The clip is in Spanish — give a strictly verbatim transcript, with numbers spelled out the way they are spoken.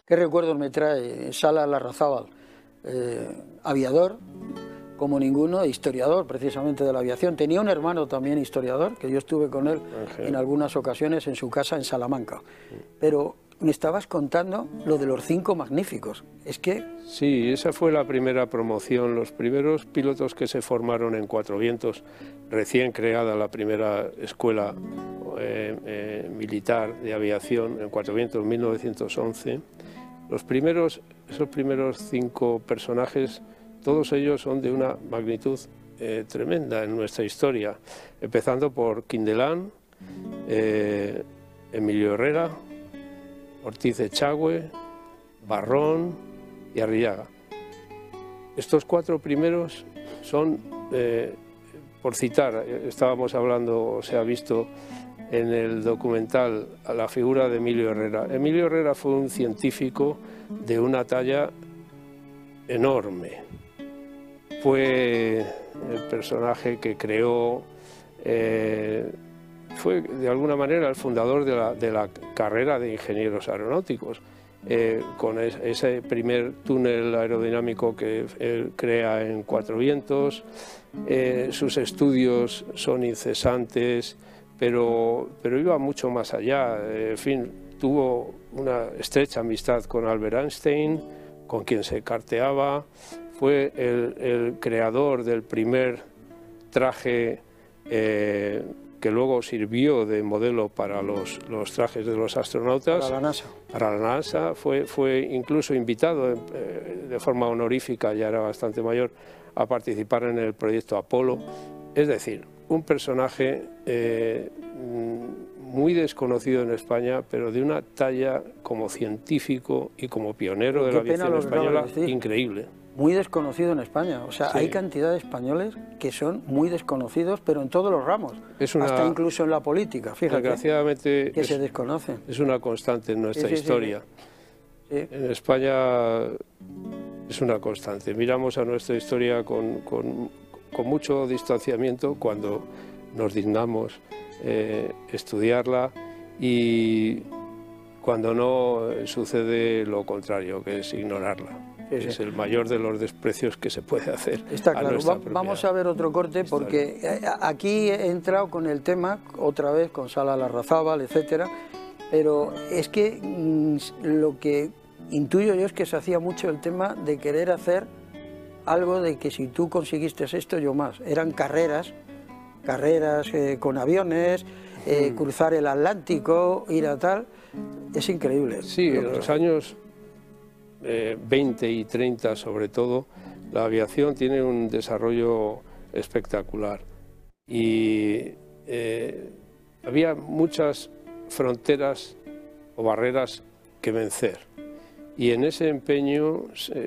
¿Qué recuerdos me trae Sala Larrazábal? Eh, aviador, como ninguno, historiador precisamente de la aviación. Tenía un hermano también historiador, que yo estuve con él Ángel. en algunas ocasiones en su casa en Salamanca. Pero me estabas contando lo de los cinco magníficos. Es que... Sí, esa fue la primera promoción. Los primeros pilotos que se formaron en Cuatro Vientos, recién creada la primera escuela eh, eh, militar de aviación en Cuatro Vientos en mil novecientos once. Los primeros, esos primeros cinco personajes, todos ellos son de una magnitud eh, tremenda en nuestra historia, empezando por Quindelán, eh, Emilio Herrera, Ortiz Echagüe, Barrón y Arrillaga. Estos cuatro primeros son, eh, por citar, estábamos hablando, se ha visto en el documental, a la figura de Emilio Herrera. Emilio Herrera fue un científico de una talla enorme. Fue el personaje que creó, eh, fue de alguna manera el fundador de la, de la carrera de ingenieros aeronáuticos, eh, con es, ese primer túnel aerodinámico que él crea en Cuatro Vientos. Eh, sus estudios son incesantes, pero, pero iba mucho más allá. En fin, tuvo una estrecha amistad con Albert Einstein, con quien se carteaba. Fue el, el creador del primer traje eh, que luego sirvió de modelo para los, los trajes de los astronautas. Para la NASA. Para la NASA. Fue, fue incluso invitado eh, de forma honorífica, ya era bastante mayor, a participar en el proyecto Apolo. Es decir, un personaje eh, muy desconocido en España, pero de una talla como científico y como pionero de la aviación española increíble. Muy desconocido en España, o sea, sí. Hay cantidad de españoles que son muy desconocidos, pero en todos los ramos, es una, hasta incluso en la política, fíjate, desgraciadamente que es, se desconocen. Es una constante en nuestra sí, sí, historia. Sí, sí. En España es una constante. Miramos a nuestra historia con, con, con mucho distanciamiento cuando nos dignamos eh, estudiarla, y cuando no sucede lo contrario, que es ignorarla. Sí, sí. Es el mayor de los desprecios que se puede hacer. Está claro. Va, vamos a ver otro corte, porque historia. Aquí he entrado con el tema, otra vez con Sala Larrazábal, etcétera, pero es que mmm, lo que intuyo yo es que se hacía mucho el tema de querer hacer algo de que si tú conseguiste esto, yo más. Eran carreras, carreras eh, con aviones, eh, mm. cruzar el Atlántico, ir a tal. Es increíble. Sí, en los años eh, veinte y treinta sobre todo, la aviación tiene un desarrollo espectacular. Y eh, había muchas fronteras o barreras que vencer. Y en ese empeño